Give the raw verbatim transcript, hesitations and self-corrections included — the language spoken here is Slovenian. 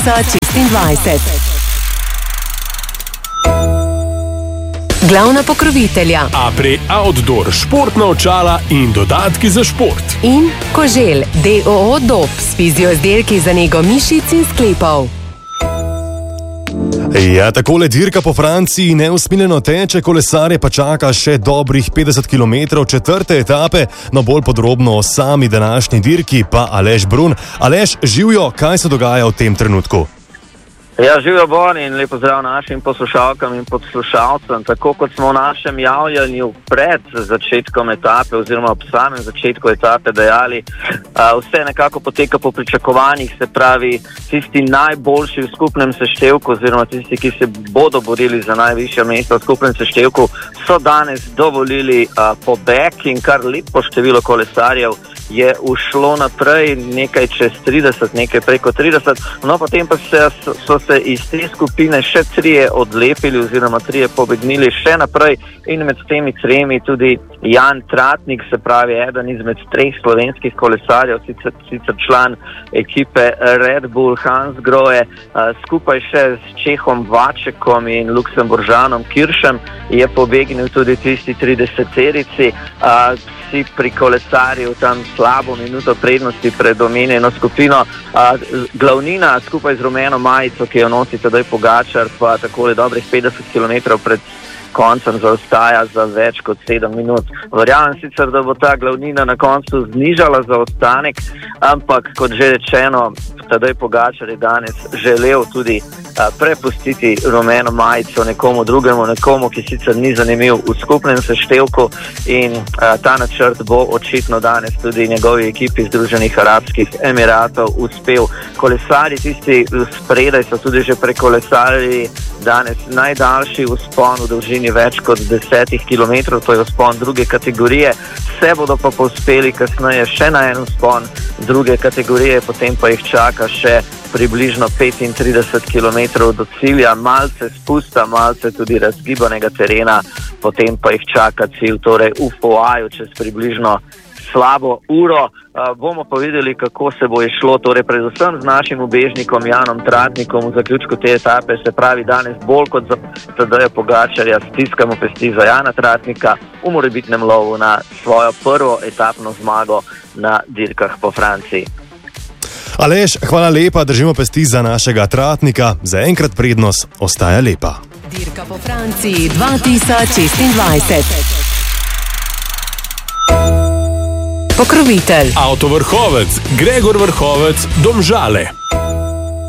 šestindvajset. Glavna pokrovitelja Apri Outdoor, športna očala in dodatki za šport. In Koželj, d o o Dob, s fizioizdelki za nego mišic in sklepov. Ja, takole dirka po Franciji neusmiljeno teče, kolesarje pa čaka še dobrih petdeset kilometrov četrte etape. No, bolj podrobno o sami današnji dirki pa Aleš Brun. Aleš, živjo, kaj se dogaja v tem trenutku? Ja, živijo Boni in lepo zdrav našim poslušalkam in poslušalcem. Tako kot smo v našem javljanju pred začetkom etape oziroma ob samem začetku etape dejali, vse nekako poteka po pričakovanjih, se pravi tisti najboljši v skupnem seštevku oziroma tisti, ki se bodo borili za najvišja mesta v skupnem seštevku, so danes dovolili pobeg in kar lepo število kolesarjev je ušlo naprej, nekaj čez trideset, nekaj preko trideset, no potem pa se, so se iz te skupine še trije odlepili oziroma trije pobegnili še naprej in med temi tremi tudi Jan Tratnik, se pravi eden izmed treh slovenskih kolesarjev, sicer, sicer član ekipe Red Bull Hans Grohe, skupaj še s Čehom Vačekom in Luksemburžanom Kiršem je pobegnil tudi tisti trideseterici. Si pri kolesarju tam slabo minuto prednosti pred omenjeno skupino. A, glavnina skupaj z rumeno majico, ki jo nosi Tadej Pogačar, pa takole dobrih petdeset kilometrov pred koncem zaostaja za več kot sedem minut. Verjamem sicer, da bo ta glavnina na koncu znižala zaostanek, ampak kot že rečeno, Tadej Pogačar je danes želel tudi a, prepustiti rumeno majico nekomu drugemu, nekomu, ki sicer ni zanimiv v skupnem seštevku in a, ta načrt bo očitno danes tudi njegovi ekipi Združenih arabskih emiratov uspel. Kolesari tisti spredaj so tudi že prekolesarili danes najdaljši vzpon v dolžini več kot desetih kilometrov, to je vzpon druge kategorije, se bodo pa povzpeli kasneje še na en vzpon druge kategorije, potem pa jih čaka še približno petintrideset kilometrov do cilja, malce spusta, malce tudi razgibanega terena, potem pa jih čaka cilj, torej v Foaju čez približno slabo uro. Uh, bomo pa videli, kako se bo išlo, torej predvsem z našim ubežnikom Janom Tratnikom v zaključku te etape, se pravi danes bolj kot za Tadeja Pogačarja stiskamo pesti za Jana Tratnika v morebitnem lovu na svojo prvo etapno zmago na dirkah po Franciji. Aleš, hvala lepa, držimo pesti za našega Tratnika, zaenkrat prednost ostaja lepa. Dirka po Franciji dva tisoč šestindvajset. Pokrovitelj Avtovrhovec, Gregor Vrhovec, Domžale.